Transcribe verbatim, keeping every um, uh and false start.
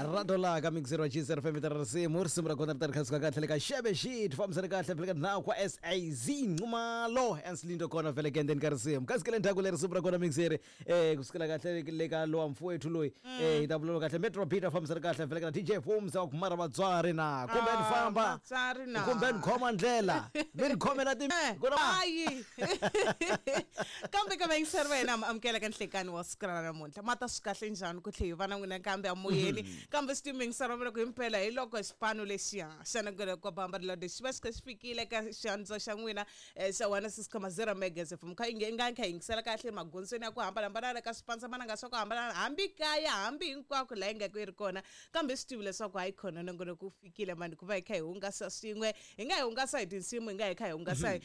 Radola ka mixero G S R F M R C mursimra kona tarikhaska kahle ka shebe sheet famsere kahle phela na kwa S A Z Nxumalo enslindo kona vele kenden karsim kasikele ndhaku leri subra kona mixere eh kusikela kahle le ka lo mfowethu loyi eh itabulelo kahle Metro Peter famsere kahle vele ka D J Fumsa kumara vatswari na kumbe nifamba kumbe nikhoma ndlela benikhomela ti hayi kambe kama ngiservena amkela kanhlekani wasikala namunhla mata sikahle njani kuthi vana ngina kambe amoyeni kambe streaming sarobela ku impela hiloko isipano lesiya sana ngela kwa bamba la desibasika sifikile ka shanzo shangwina sawana sisikama zero megas from kha ingangakha ingisela kahle magonsweni yakho hamba lambana ka sponsor mana ngasoko hamba hambi kaya hambi hinkwako la ingeke iri kona kambe sitibule soko ayikhona ngona kufikile manje kuba ikhaya ungasasingwe ingayi ungasayidi insimo ingayi ekhaya ungasayi